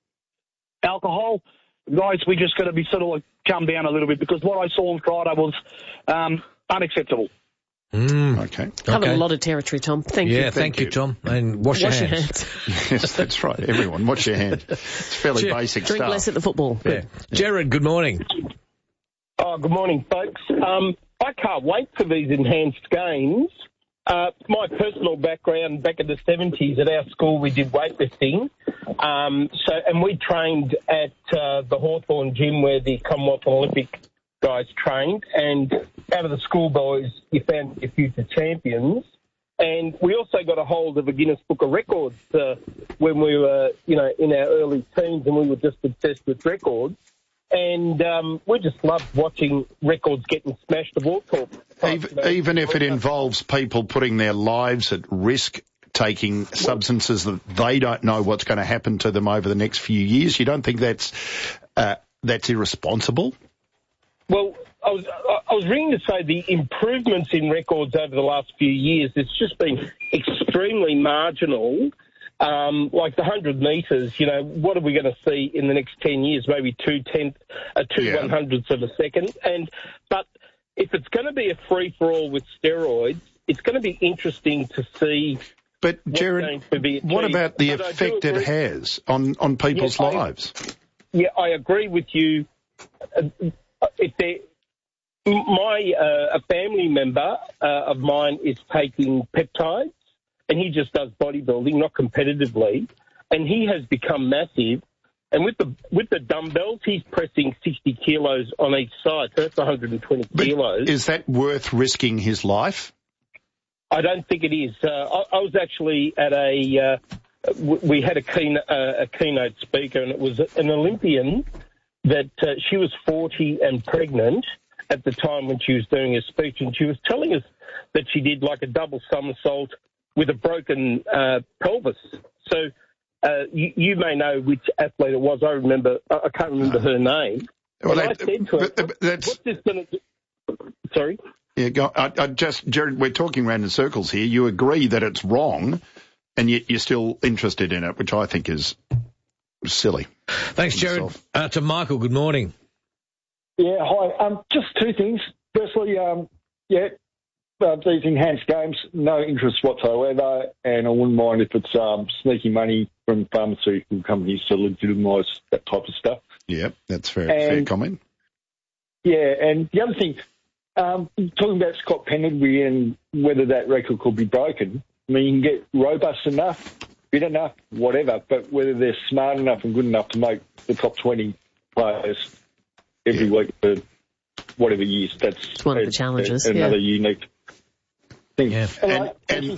alcohol. Guys, we just got to be sort of like calm down a little bit because what I saw on Friday was unacceptable. Okay. Covered a lot of territory, Tom. Thank you. Yeah, thank you, Tom. And wash your hands. Yes, that's right. Everyone, wash your hands. It's fairly basic Drink stuff. less at the football. Yeah. Jared, good morning. Oh, good morning, folks. I can't wait for these enhanced games. My personal background, back in the 70s at our school, we did weightlifting. And we trained at the Hawthorn gym where the Commonwealth and Olympic guys trained. And out of the schoolboys, you found your future champions. And we also got a hold of a Guinness Book of Records when we were, in our early teens, and we were just obsessed with records. And we just loved watching records getting smashed the ball talk. Even if it involves people putting their lives at risk, taking substances that they don't know what's going to happen to them over the next few years, you don't think that's irresponsible? Well, I was ringing to say the improvements in records over the last few years, it's just been extremely marginal. Like the 100 metres, what are we going to see in the next 10 years? Maybe 1/200ths of a second. But if it's going to be a free-for-all with steroids, it's going to be interesting to see. But, Jared, what about the effect it has on people's lives? I agree with you. A family member of mine is taking peptides, and he just does bodybuilding, not competitively, and he has become massive. And with the dumbbells, he's pressing 60 kilos on each side, so that's 120 kilos. Is that worth risking his life? I don't think it is. I was actually at we had a keynote speaker, and it was an Olympian that she was 40 and pregnant at the time when she was doing her speech, and she was telling us that she did like a double somersault with a broken pelvis. So you may know which athlete it was. I can't remember her name. Well, I said to her, what's this going to do? Sorry? Yeah, Jared, we're talking round in circles here. You agree that it's wrong, and yet you're still interested in it, which I think is silly. Thanks, Jared. To Michael, good morning. Yeah, hi. Just two things. Firstly, these enhanced games, no interest whatsoever, and I wouldn't mind if it's sneaking money from pharmaceutical companies to legitimise that type of stuff. Yeah, that's fair comment. Yeah, and the other thing, talking about Scott Pendlebury and whether that record could be broken, I mean, you can get robust enough, fit enough, whatever, but whether they're smart enough and good enough to make the top 20 players every week for whatever years, that's one of the challenges. Another unique. Thanks. And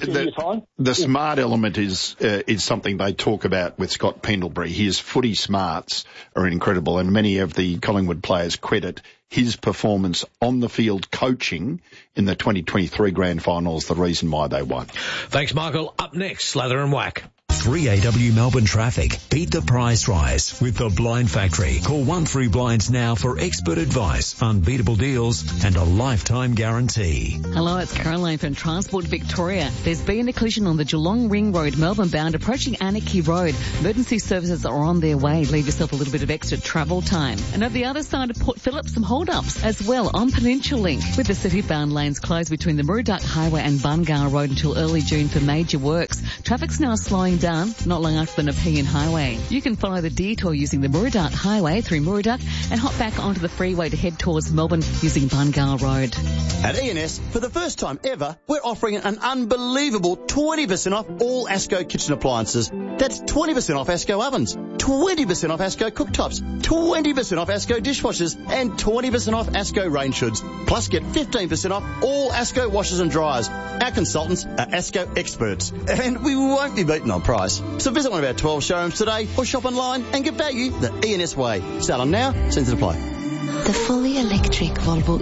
the smart element is something they talk about with Scott Pendlebury. His footy smarts are incredible, and many of the Collingwood players credit his performance on the field coaching in the 2023 grand finals the reason why they won. Thanks, Michael. Up next, Slather and Whack. 3AW Melbourne traffic. Beat the price rise with the Blind Factory. Call 13Blinds now for expert advice, unbeatable deals and a lifetime guarantee. Hello, it's Caroline from Transport Victoria. There's been a collision on the Geelong Ring Road, Melbourne bound, approaching Anarchy Road. Emergency services are on their way. Leave yourself a little bit of extra travel time. And at the other side of Port Phillip, some hold-ups as well on Peninsula Link, with the city-bound lanes closed between the Murdoch Highway and Bungar Road until early June for major works. Traffic's now slowing down not long after the Nepean Highway. You can follow the detour using the Murdoch Highway through Murdoch and hop back onto the freeway to head towards Melbourne using Bungar Road. At ENS, for the first time ever, we're offering an unbelievable 20% off all ASCO kitchen appliances. That's 20% off ASCO ovens, 20% off ASCO cooktops, 20% off ASCO dishwashers, and 20% off ASCO range hoods. Plus get 15% off all ASCO washers and dryers. Our consultants are ASCO experts, and we won't be beaten on price. So visit one of our 12 showrooms today or shop online and get value the ENS way. Start on now, sends it apply. The fully electric Volvo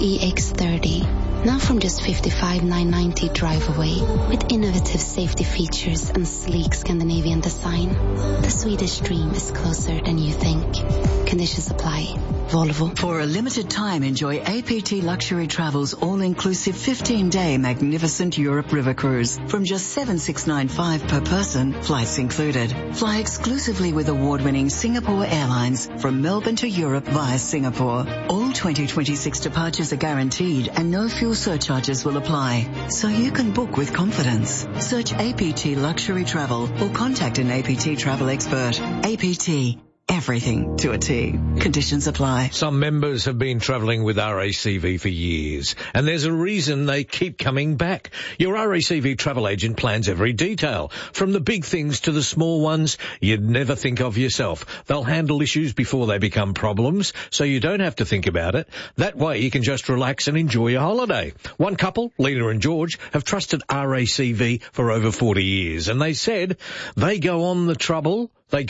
EX30, now from just $55,990 drive away, with innovative safety features and sleek Scandinavian design. The Swedish dream is closer than you think. Conditions apply. Volvo. For a limited time, enjoy APT Luxury Travel's all-inclusive 15-day magnificent Europe river cruise from just $7,695 per person, flights included. Fly exclusively with award-winning Singapore Airlines from Melbourne to Europe via Singapore. All 2026 departures are guaranteed and no fuel surcharges will apply, so you can book with confidence. Search APT Luxury Travel or contact an APT travel expert. APT. Everything to a T. Conditions apply. Some members have been travelling with RACV for years, and there's a reason they keep coming back. Your RACV travel agent plans every detail, from the big things to the small ones you'd never think of yourself. They'll handle issues before they become problems, so you don't have to think about it. That way you can just relax and enjoy your holiday. One couple, Lena and George, have trusted RACV for over 40 years, and they said they go to the trouble,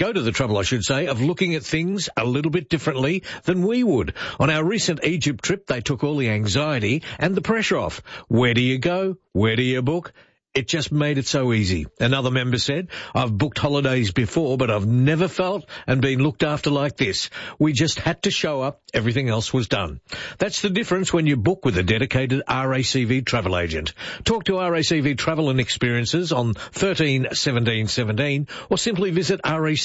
of looking at things a little bit differently than we would. On our recent Egypt trip, they took all the anxiety and the pressure off. Where do you go? Where do you book? It just made it so easy. Another member said, I've booked holidays before, but I've never felt and been looked after like this. We just had to show up. Everything else was done. That's the difference when you book with a dedicated RACV travel agent. Talk to RACV Travel and Experiences on 13 17 17 or simply visit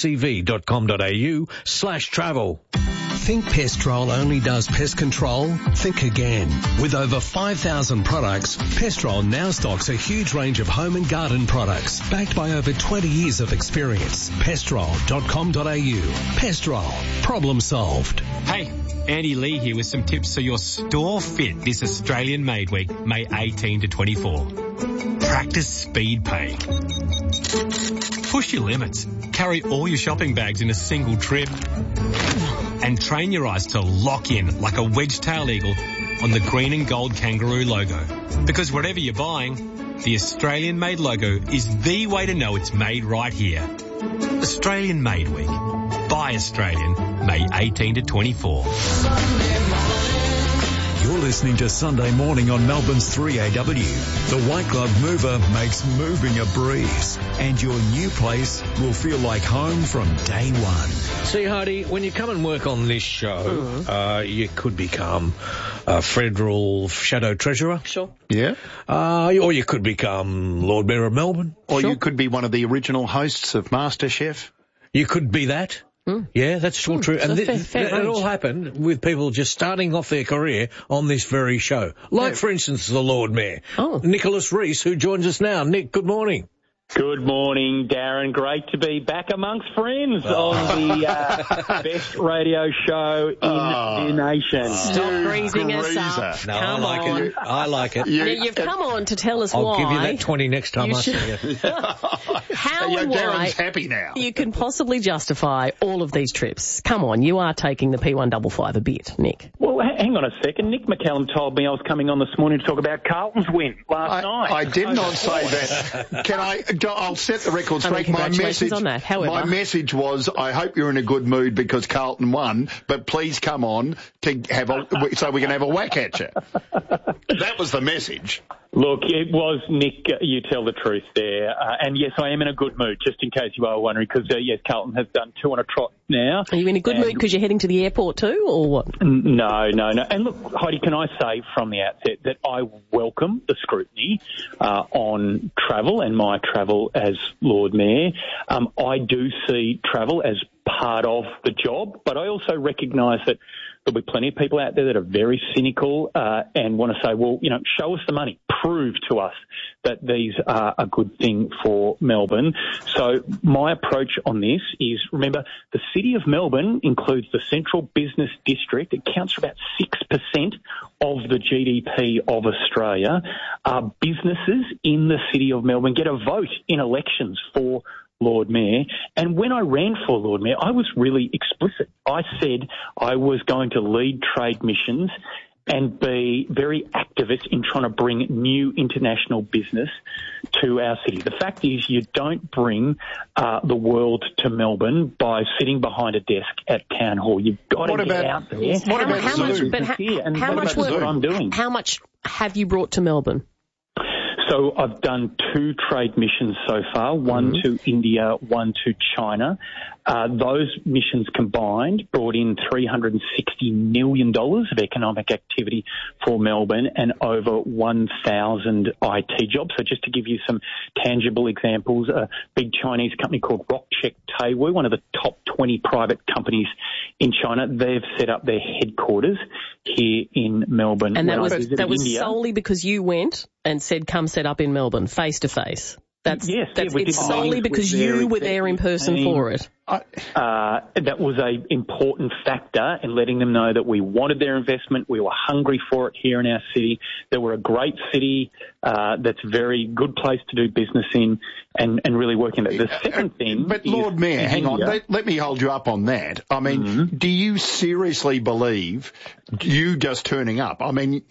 racv.com.au/travel. Think Pestrol only does pest control? Think again. With over 5,000 products, Pestrol now stocks a huge range of home and garden products, backed by over 20 years of experience. Pestrol.com.au. Pestrol. Problem solved. Hey, Andy Lee here with some tips so your store fit this Australian Made Week, May 18 to 24. Practice speed pay. Push your limits. Carry all your shopping bags in a single trip. And train your eyes to lock in like a wedge-tailed eagle on the green and gold kangaroo logo. Because whatever you're buying, the Australian Made logo is the way to know it's made right here. Australian Made Week. Buy Australian, May 18 to 24. You're listening to Sunday Morning on Melbourne's 3AW. The White Glove Mover makes moving a breeze, and your new place will feel like home from day one. See, Hardy, when you come and work on this show, you could become a federal shadow treasurer. Sure. Yeah. Or you could become Lord Mayor of Melbourne. Or you could be one of the original hosts of MasterChef. You could be that. Yeah, that's all true. And fair it all happened with people just starting off their career on this very show. Like, for instance, the Lord Mayor, Nicholas Rees, who joins us now. Nick, good morning. Good morning, Darren. Great to be back amongst friends on the best radio show in the nation. Stop greasing us up. No, come on. I like it. You've come on to tell us I'll why. give you that 20 next time I see you. How and why Darren's happy now. You can possibly justify all of these trips. Come on, you are taking the P155 a bit, Nick. Well, hang on a second. Nick McCallum told me I was coming on this morning to talk about Carlton's win last night. I did not say that. I'll set the record straight. Congratulations on that. However, my message was, I hope you're in a good mood because Carlton won, but please come on to so we can have a whack at you. That was the message. Look, it was, Nick, you tell the truth there. And yes, I am in a good mood, just in case you are wondering, because, yes, Carlton has done 2 on a trot now. Are you in a good mood because you're heading to the airport too, or what? No. And look, Heidi, can I say from the outset that I welcome the scrutiny on travel and my travel as Lord Mayor. I do see travel as part of the job, but I also recognise that there'll be plenty of people out there that are very cynical and want to say, well, show us the money. Prove to us that these are a good thing for Melbourne. So my approach on this is, remember, the City of Melbourne includes the Central Business District. It counts for about 6% of the GDP of Australia. Businesses in the City of Melbourne get a vote in elections for Lord Mayor. And when I ran for Lord Mayor, I was really explicit. I said I was going to lead trade missions and be very activist in trying to bring new international business to our city. The fact is, you don't bring the world to Melbourne by sitting behind a desk at Town Hall. You've got to get out there. How much have you brought to Melbourne? So I've done 2 trade missions so far, one to India, one to China. Those missions combined brought in $360 million of economic activity for Melbourne and over 1,000 IT jobs. So just to give you some tangible examples, a big Chinese company called Rockcheck Taiwu, one of the top 20 private companies in China, they've set up their headquarters here in Melbourne. And that was solely because you went and said, come set up in Melbourne, face to face. It's solely because you were there in person for it. That was an important factor in letting them know that we wanted their investment. We were hungry for it here in our city. That we're a great city that's a very good place to do business in and really working there. The second thing But Lord Mayor, hang on, let me hold you up on that. I mean, do you seriously believe you just turning up? I mean,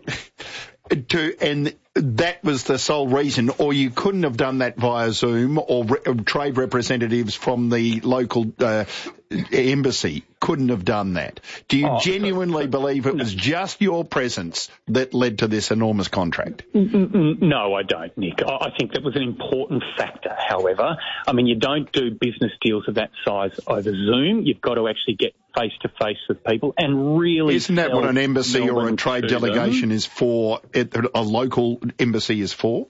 and that was the sole reason, or you couldn't have done that via Zoom, or trade representatives from the local embassy couldn't have done that. Do you genuinely believe it was just your presence that led to this enormous contract? No, I don't, Nick. I think that was an important factor, however. I mean, you don't do business deals of that size over Zoom. You've got to actually get face-to-face with people and really... Isn't that what an embassy or a trade delegation is for, a local embassy is for?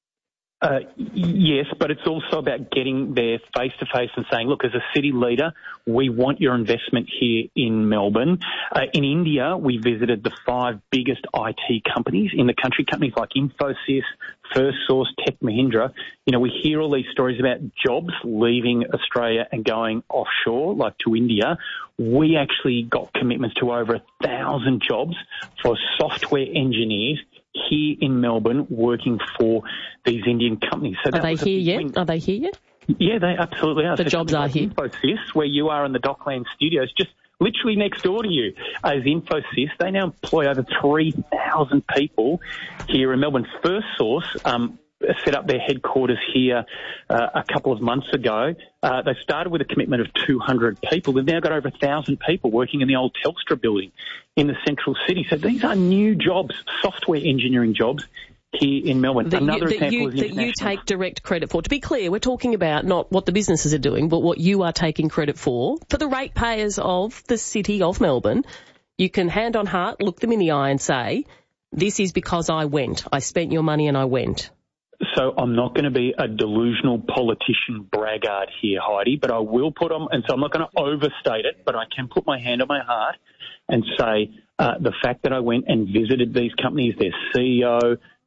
Yes, but it's also about getting there face-to-face and saying, look, as a city leader, we want your investment here in Melbourne. In India, we visited the 5 biggest IT companies in the country, companies like Infosys, FirstSource, Tech Mahindra. We hear all these stories about jobs leaving Australia and going offshore, like to India. We actually got commitments to over 1,000 jobs for software engineers here in Melbourne working for these Indian companies. So Are they here yet? Yeah, they absolutely are. The jobs are here. Infosys, where you are in the Dockland studios, just literally next door to you, as Infosys, they now employ over 3,000 people here in Melbourne. FirstSource set up their headquarters here a couple of months ago. They started with a commitment of 200 people. They've now got over 1,000 people working in the old Telstra building in the central city. So these are new jobs, software engineering jobs here in Melbourne. Another example is that you take direct credit for. To be clear, we're talking about not what the businesses are doing, but what you are taking credit for the ratepayers of the city of Melbourne. You can hand on heart, look them in the eye and say, this is because I went. I spent your money and I went. So I'm not going to be a delusional politician braggart here, Heidi, but I will put on, and so I'm not going to overstate it, but I can put my hand on my heart and say the fact that I went and visited these companies, their CEO,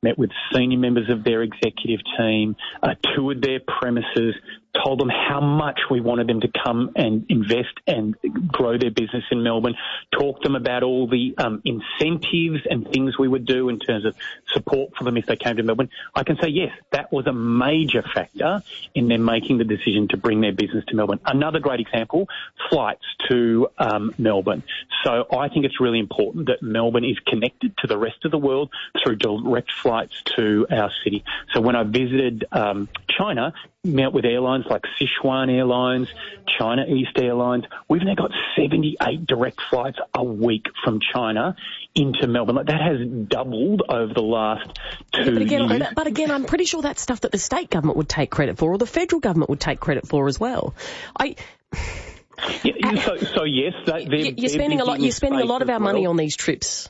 met with senior members of their executive team, toured their premises, told them how much we wanted them to come and invest and grow their business in Melbourne, talked to them about all the incentives and things we would do in terms of support for them if they came to Melbourne. I can say, yes, that was a major factor in them making the decision to bring their business to Melbourne. Another great example, flights to Melbourne. So I think it's really important that Melbourne is connected to the rest of the world through direct flights to our city. So when I visited China, met with airlines like Sichuan Airlines, China East Airlines. We've now got 78 direct flights a week from China into Melbourne. Like, that has doubled over the last 2 years. But again, I'm pretty sure that's stuff that the state government would take credit for, or the federal government would take credit for as well. So yes, you're spending a lot. You're spending a lot of our money on these trips.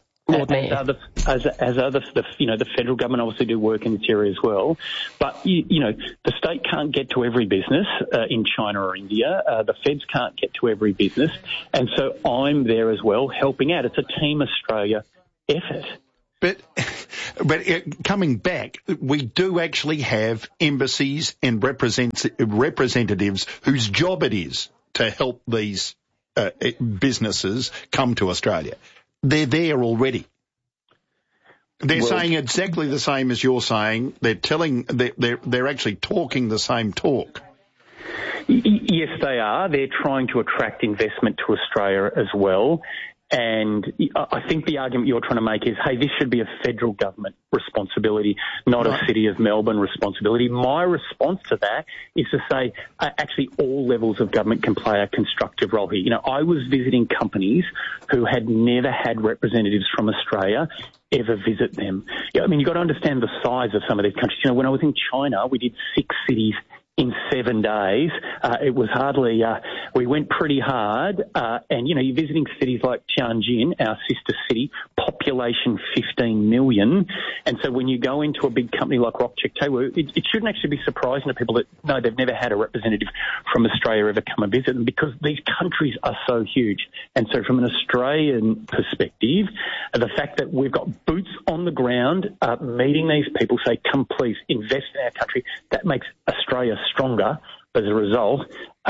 The federal government obviously do work in this area as well, but the state can't get to every business in China or India. The feds can't get to every business, and so I'm there as well, helping out. It's a Team Australia effort. But coming back, we do actually have embassies and representatives whose job it is to help these businesses come to Australia. They're there already. They're saying exactly the same as you're saying. They're actually talking the same talk. Yes, they are. They're trying to attract investment to Australia as well. And I think the argument you're trying to make is, hey, this should be a federal government responsibility, not a City of Melbourne responsibility. My response to that is to say, actually, all levels of government can play a constructive role here. I was visiting companies who had never had representatives from Australia ever visit them. You've got to understand the size of some of these countries. When I was in China, we did 6 cities in 7 days. It was hardly, we went pretty hard. And, you're visiting cities like Tianjin, our sister city, population 15 million. And so when you go into a big company like Rockcheck Taewoo, it shouldn't actually be surprising to people that, no, they've never had a representative from Australia ever come and visit them, because these countries are so huge. And so from an Australian perspective, the fact that we've got boots on the ground, meeting these people, say, come please invest in our country, that makes Australia stronger as a result,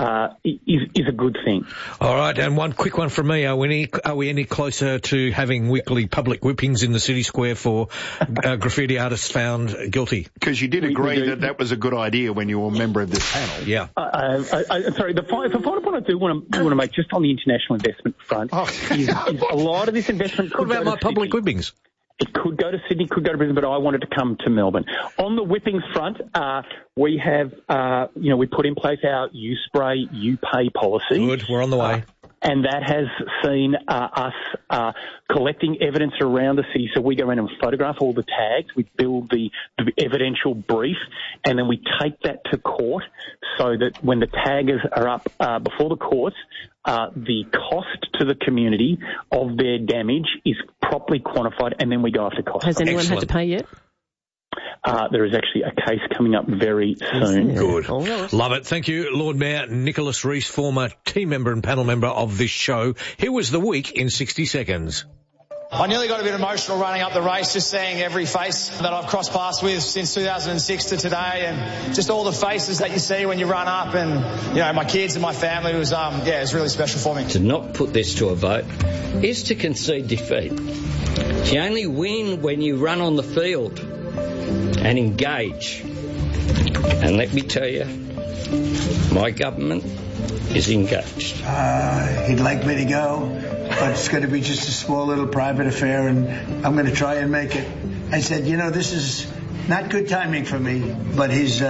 is a good thing. All right, and one quick one from me. Are we any closer to having weekly public whippings in the city square for graffiti artists found guilty? Because you did agree that was a good idea when you were a member of this panel. Yeah. Sorry, the final point I do want to make just on the international investment front is a lot of this investment. What about my public whippings? It could go to Sydney, could go to Brisbane, but I wanted to come to Melbourne. On the whippings front, we have, we put in place our You Spray, You Pay policy. Good, we're on the way. And that has seen us collecting evidence around the city. So we go around and photograph all the tags. We build the evidential brief, and then we take that to court so that when the taggers are up before the courts, the cost to the community of their damage is properly quantified, and then we go after costs. Has anyone had to pay yet? There is actually a case coming up very soon. Good. Love it. Thank you, Lord Mayor Nicholas Rees, former team member and panel member of this show. Here was the week in 60 seconds. I nearly got a bit emotional running up the race, just seeing every face that I've crossed paths with since 2006 to today, and just all the faces that you see when you run up, and my kids and my family was it was really special for me. To not put this to a vote is to concede defeat. You only win when you run on the field and engage. And let me tell you, my government is engaged. He'd like me to go, but it's going to be just a small little private affair, and I'm going to try and make it. I said, this is not good timing for me, but he's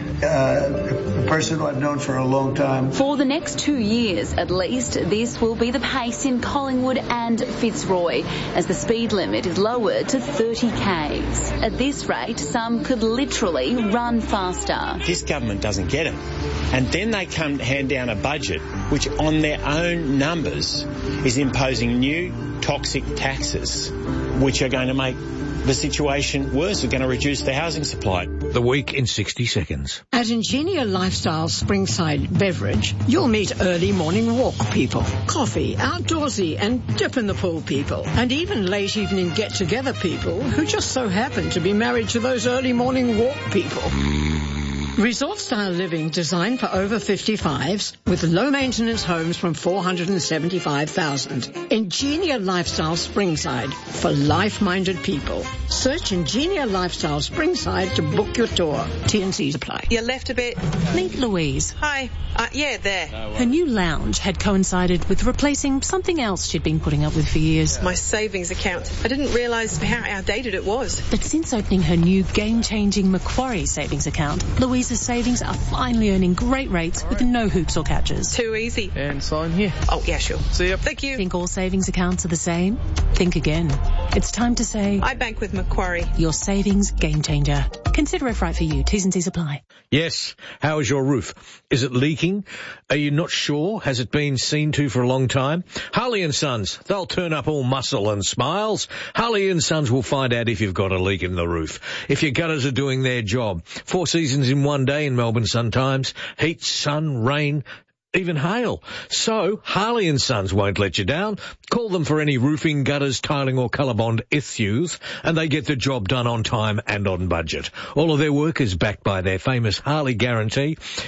a person who I've known for a long time. For the next 2 years, at least, this will be the pace in Collingwood and Fitzroy, as the speed limit is lowered to 30 k's. At this rate, some could literally run faster. This government doesn't get it. And then they come to hand down a budget which, on their own numbers, is imposing new toxic taxes, which are going to make the situation worse, are going to reduce the housing supply. The week in 60 seconds. At Ingenia Lifestyle Springside Beverage, you'll meet early morning walk people, coffee, outdoorsy and dip in the pool people, and even late evening get-together people who just so happen to be married to those early morning walk people. Resort-style living designed for over 55s with low-maintenance homes from $475,000. Ingenia Lifestyle Springside for life-minded people. Search Ingenia Lifestyle Springside to book your tour. T&Cs apply. You left a bit. Meet Louise. Hi. Yeah, there. Her new lounge had coincided with replacing something else she'd been putting up with for years. My savings account. I didn't realise how outdated it was. But since opening her new game-changing Macquarie savings account, Louise's savings are finally earning great rates with no hoops or catches. Too easy. And sign here. Oh, yeah, sure. See ya. Thank you. Think all savings accounts are the same? Think again. It's time to say... I bank with Macquarie. Your savings game changer. Consider if right for you. T's and C's apply. Yes. How is your roof? Is it leaking? Are you not sure? Has it been seen to for a long time? Harley & Sons. They'll turn up all muscle and smiles. Harley & Sons will find out if you've got a leak in the roof. If your gutters are doing their job. 4 seasons in one day in Melbourne Sun-Times. Heat, sun, rain, even hail. So, Harley & Sons won't let you down. Call them for any roofing, gutters, tiling or ColourBond issues, and they get the job done on time and on budget. All of their work is backed by their famous Harley guarantee.